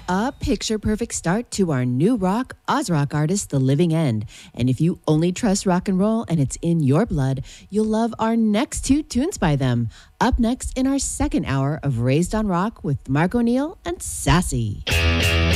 A picture-perfect start to our new rock, Oz Rock artist, The Living End. And if you only trust rock and roll and it's in your blood, you'll love our next two tunes by them. Up next in our second hour of Raised on Rock with Mark O'Neill and Sassy.